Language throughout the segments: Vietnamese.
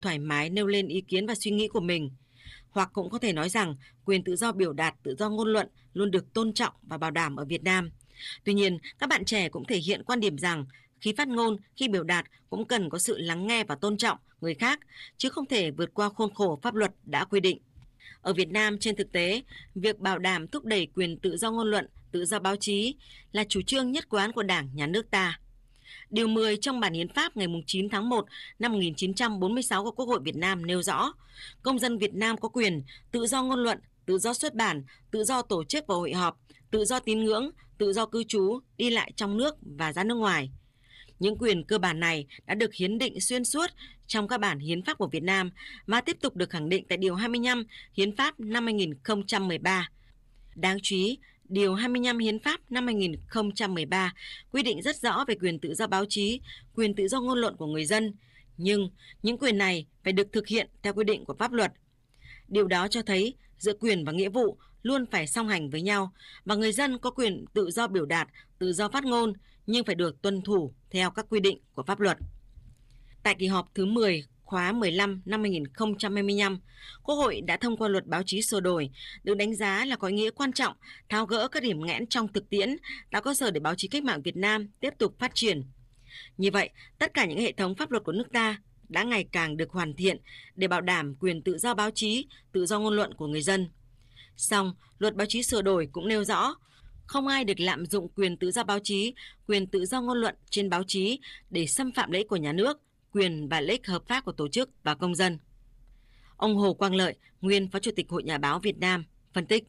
thoải mái nêu lên ý kiến và suy nghĩ của mình. Hoặc cũng có thể nói rằng quyền tự do biểu đạt, tự do ngôn luận luôn được tôn trọng và bảo đảm ở Việt Nam. Tuy nhiên, các bạn trẻ cũng thể hiện quan điểm rằng khi phát ngôn, khi biểu đạt cũng cần có sự lắng nghe và tôn trọng người khác, chứ không thể vượt qua khuôn khổ pháp luật đã quy định. Ở Việt Nam, trên thực tế, việc bảo đảm thúc đẩy quyền tự do ngôn luận, tự do báo chí là chủ trương nhất quán của Đảng, Nhà nước ta. Điều 10 trong bản hiến pháp ngày 9 tháng 1 năm 1946 của Quốc hội Việt Nam nêu rõ, công dân Việt Nam có quyền tự do ngôn luận, tự do xuất bản, tự do tổ chức và hội họp, tự do tín ngưỡng, tự do cư trú, đi lại trong nước và ra nước ngoài. Những quyền cơ bản này đã được hiến định xuyên suốt trong các bản hiến pháp của Việt Nam và tiếp tục được khẳng định tại Điều 25 Hiến pháp năm 2013. Đáng chú ý, Điều 25 Hiến pháp năm 2013 quy định rất rõ về quyền tự do báo chí, quyền tự do ngôn luận của người dân, nhưng những quyền này phải được thực hiện theo quy định của pháp luật. Điều đó cho thấy giữa quyền và nghĩa vụ luôn phải song hành với nhau và người dân có quyền tự do biểu đạt, tự do phát ngôn nhưng phải được tuân thủ theo các quy định của pháp luật. Tại kỳ họp thứ 10 khóa 15 năm 2025, Quốc hội đã thông qua luật báo chí sửa đổi, được đánh giá là có ý nghĩa quan trọng, tháo gỡ các điểm nghẽn trong thực tiễn, tạo cơ sở để báo chí cách mạng Việt Nam tiếp tục phát triển. Như vậy, tất cả những hệ thống pháp luật của nước ta đã ngày càng được hoàn thiện để bảo đảm quyền tự do báo chí, tự do ngôn luận của người dân. Song, luật báo chí sửa đổi cũng nêu rõ, không ai được lạm dụng quyền tự do báo chí, quyền tự do ngôn luận trên báo chí để xâm phạm lợi ích của nhà nước, quyền và lợi ích hợp pháp của tổ chức và công dân. Ông Hồ Quang Lợi, nguyên Phó Chủ tịch Hội Nhà báo Việt Nam, phân tích.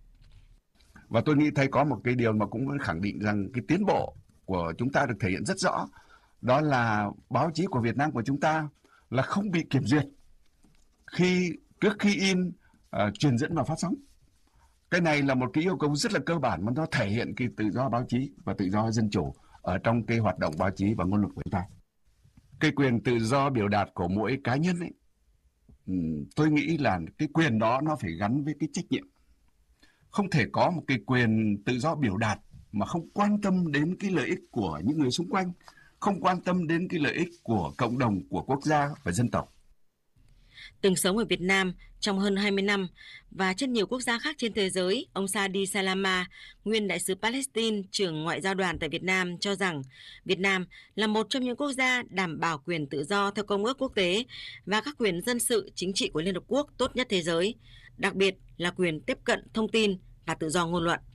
Và tôi nghĩ thấy có một cái điều mà cũng khẳng định rằng cái tiến bộ của chúng ta được thể hiện rất rõ, đó là báo chí của Việt Nam của chúng ta là không bị kiểm duyệt trước khi in, truyền dẫn và phát sóng. Cái này là một cái yêu cầu rất là cơ bản mà nó thể hiện cái tự do báo chí và tự do dân chủ ở trong cái hoạt động báo chí và ngôn luận của chúng ta. Cái quyền tự do biểu đạt của mỗi cá nhân ấy, tôi nghĩ là cái quyền đó nó phải gắn với cái trách nhiệm. Không thể có một cái quyền tự do biểu đạt mà không quan tâm đến cái lợi ích của những người xung quanh, không quan tâm đến cái lợi ích của cộng đồng, của quốc gia và dân tộc. Từng sống ở Việt Nam trong hơn 20 năm và trên nhiều quốc gia khác trên thế giới, ông Sadi Salama, nguyên đại sứ Palestine, trưởng ngoại giao đoàn tại Việt Nam cho rằng Việt Nam là một trong những quốc gia đảm bảo quyền tự do theo công ước quốc tế và các quyền dân sự chính trị của Liên Hợp Quốc tốt nhất thế giới, đặc biệt là quyền tiếp cận thông tin và tự do ngôn luận.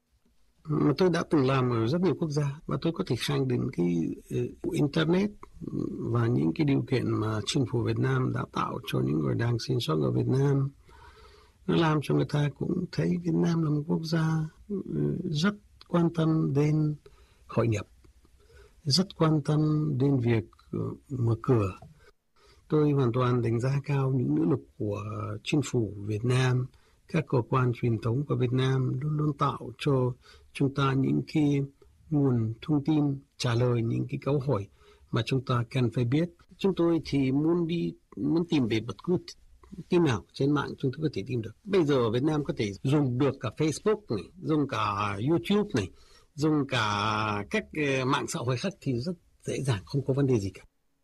Tôi đã từng làm ở rất nhiều quốc gia và tôi có thể khẳng định cái Internet và những cái điều kiện mà chính phủ Việt Nam đã tạo cho những người đang sinh sống ở Việt Nam, nó làm cho người ta cũng thấy Việt Nam là một quốc gia rất quan tâm đến hội nhập, rất quan tâm đến việc mở cửa. Tôi hoàn toàn đánh giá cao những nỗ lực của chính phủ Việt Nam, các cơ quan truyền thống của Việt Nam luôn luôn tạo cho chúng ta những cái nguồn thông tin trả lời những cái câu hỏi mà chúng ta cần phải biết. Chúng tôi thì muốn tìm về bất cứ tin nào trên mạng chúng tôi có thể tìm được. Bây giờ ở Việt Nam có thể dùng được cả Facebook này, dùng cả YouTube này, dùng cả các mạng xã hội khác thì rất dễ dàng, không có vấn đề gì cả.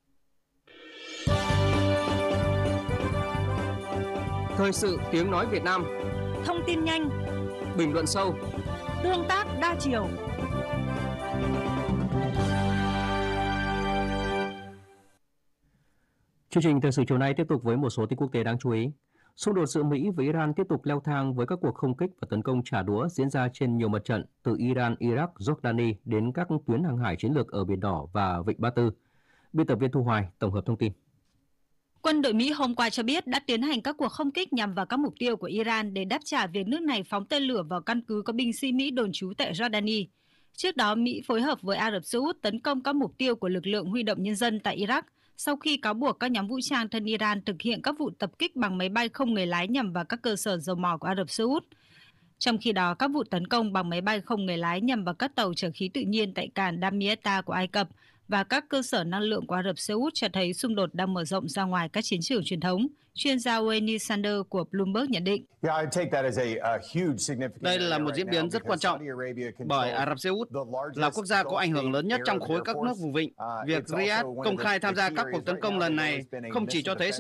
Thời sự tiếng nói Việt Nam. Thông tin nhanh, bình luận sâu, tương tác đa chiều. Chương trình thời sự chiều nay tiếp tục với một số tin quốc tế đáng chú ý. Xung đột giữa Mỹ và Iran tiếp tục leo thang với các cuộc không kích và tấn công trả đũa diễn ra trên nhiều mặt trận, từ Iran, Iraq, Jordani đến các tuyến hàng hải chiến lược ở Biển Đỏ và Vịnh Ba Tư. Biên tập viên Thu Hoài tổng hợp thông tin. Quân đội Mỹ hôm qua cho biết đã tiến hành các cuộc không kích nhằm vào các mục tiêu của Iran để đáp trả việc nước này phóng tên lửa vào căn cứ có binh sĩ Mỹ đồn trú tại Jordani. Trước đó, Mỹ phối hợp với Ả Rập Xê Út tấn công các mục tiêu của lực lượng huy động nhân dân tại Iraq sau khi cáo buộc các nhóm vũ trang thân Iran thực hiện các vụ tập kích bằng máy bay không người lái nhằm vào các cơ sở dầu mỏ của Ả Rập Xê Út. Trong khi đó, các vụ tấn công bằng máy bay không người lái nhằm vào các tàu chở khí tự nhiên tại cảng Damietta của Ai Cập và các cơ sở năng lượng của Ả Rập Xê Út cho thấy xung đột đang mở rộng ra ngoài các chiến trường truyền thống. Chuyên gia Wayne Sanders của Bloomberg nhận định. Đây là một diễn biến rất quan trọng bởi Ả Rập Xê Út là quốc gia có ảnh hưởng lớn nhất trong khối các nước vùng vịnh. Việc Riyadh công khai tham gia các cuộc tấn công lần này không chỉ cho thấy sự